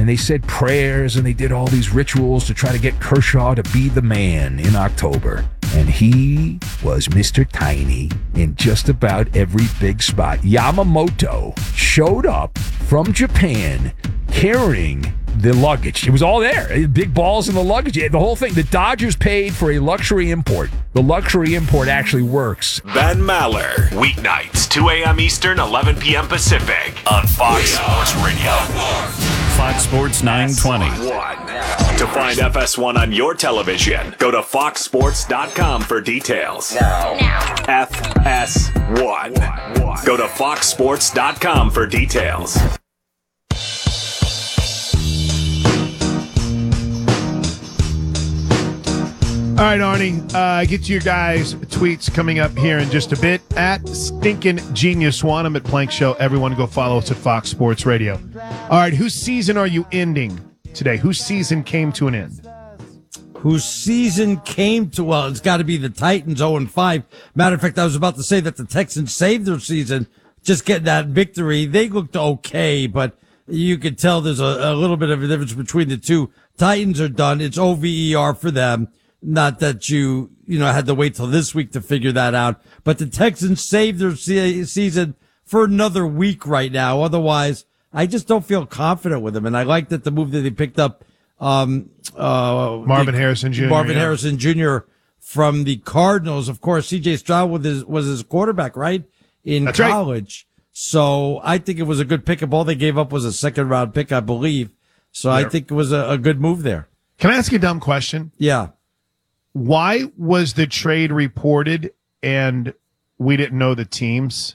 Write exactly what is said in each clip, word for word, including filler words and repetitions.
and they said prayers, and they did all these rituals to try to get Kershaw to be the man in October. And he was Mister Tiny in just about every big spot. Yamamoto showed up from Japan carrying the luggage. It was all there. Big balls in the luggage. The whole thing. The Dodgers paid for a luxury import. The luxury import actually works. Ben Maller. Weeknights, two a.m. Eastern, eleven p.m. Pacific. On Fox Sports Radio. Fox Sports nine twenty. To find F S one on your television, go to fox sports dot com for details. Now. Now. F S one. Go to fox sports dot com for details. All right, Arnie, uh, get to your guys' tweets coming up here in just a bit. At Stinkin' Genius One, I'm at Plank Show. Everyone go follow us at Fox Sports Radio. All right, whose season are you ending today? Whose season came to an end? Whose season came to, well, it's got to be the Titans oh and five. Matter of fact, I was about to say that the Texans saved their season, just getting that victory. They looked okay, but you could tell there's a, a little bit of a difference between the two. Titans are done. It's O V E R for them. Not that you, you know, had to wait till this week to figure that out, but the Texans saved their se- season for another week right now. Otherwise, I just don't feel confident with them. And I like that the move that they picked up, um, uh, Marvin the, Harrison Junior Marvin yeah. Harrison Junior from the Cardinals. Of course, C J Stroud was his, was his quarterback, right? In That's college. Right. So I think it was a good pick. All they gave up was a second round pick, I believe. So yeah. I think it was a, a good move there. Can I ask you a dumb question? Yeah. Why was the trade reported and we didn't know the teams?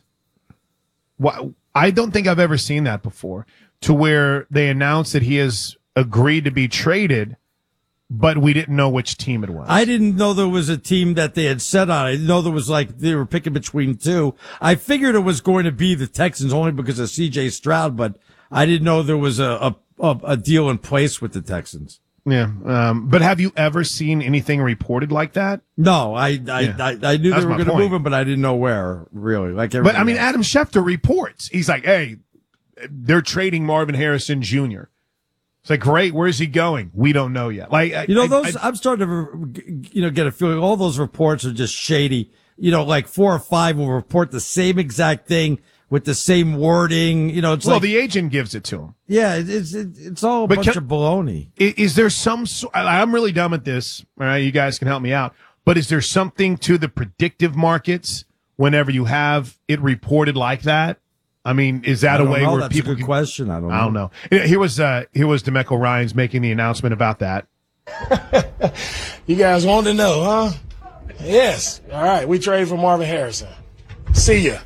Why, I don't think I've ever seen that before, to where they announced that he has agreed to be traded, but we didn't know which team it was. I didn't know there was a team that they had set on. I didn't know there was like they were picking between two. I figured it was going to be the Texans only because of C J Stroud, but I didn't know there was a, a, a deal in place with the Texans. Yeah, um, but have you ever seen anything reported like that? No, I I Yeah. I, I knew That's they were my going to point. move him, but I didn't know where really. Like, But I mean, else. Adam Schefter reports. He's like, "Hey, they're trading Marvin Harrison Junior" It's like, great. Where's he going? We don't know yet. Like, I, you know, I- those I, I'm starting to you know get a feeling all those reports are just shady. You know, like four or five will report the same exact thing with the same wording. You know, it's well, like the agent gives it to him. yeah, it's it's, it's all a But bunch can- of baloney. Is, is there some? so- I- I'm really dumb at this. All right, you guys can help me out. But is there something to the predictive markets whenever you have it reported like that? I mean, is that I a don't way know. where That's people? a good can- question. I don't know. I don't know. Here was uh, here was DeMeco Ryans making the announcement about that. You guys want to know, huh? Yes. All right. We trade for Marvin Harrison. See ya.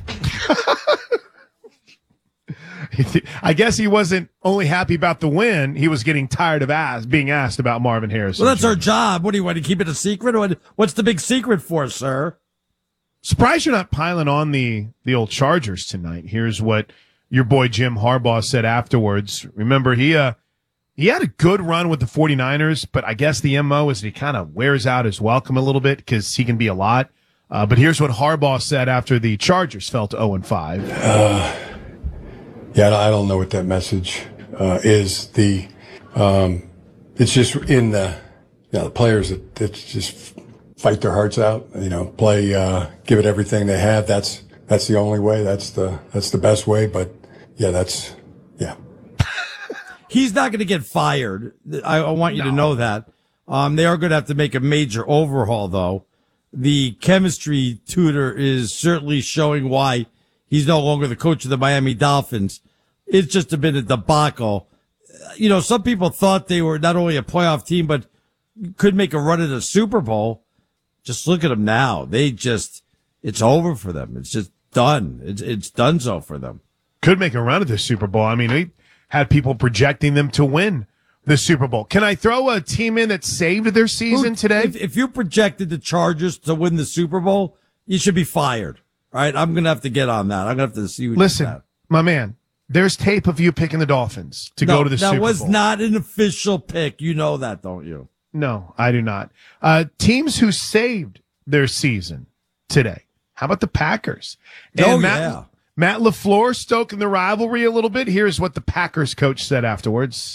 I guess he wasn't only happy about the win; he was getting tired of ask, being asked about Marvin Harrison. Well, that's our job. What do you want to keep it a secret? What, what's the big secret for, sir? Surprised you're not piling on the the old Chargers tonight. Here's what your boy Jim Harbaugh said afterwards. Remember, he uh he had a good run with the 49ers, but I guess the M O is that he kind of wears out his welcome a little bit because he can be a lot. Uh, but here's what Harbaugh said after the Chargers fell to oh and five. Uh, yeah, I don't know what that message uh, is. The um, it's just in the you know, the players that, that just fight their hearts out. You know, play, uh, give it everything they have. That's that's the only way. That's the that's the best way. But yeah, that's yeah. He's not going to get fired. I, I want you no. to know that. Um, they are going to have to make a major overhaul, though. The chemistry tutor is certainly showing why he's no longer the coach of the Miami Dolphins. It's just a bit of debacle. You know, some people thought they were not only a playoff team, but could make a run at a Super Bowl. Just look at them now. They just, it's over for them. It's just done. It's, it's done so for them. Could make a run at the Super Bowl. I mean, we had people projecting them to win the Super Bowl. Can I throw a team in that saved their season today? If, if you projected the Chargers to win the Super Bowl, you should be fired. All right, I'm going to have to get on that. I'm going to have to see what Listen, that. my man, there's tape of you picking the Dolphins to no, go to the Super Bowl. That was not an official pick. You know that, don't you? No, I do not. Uh, teams who saved their season today. How about the Packers? And oh, Matt, yeah. Matt LaFleur stoking the rivalry a little bit. Here's what the Packers coach said afterwards.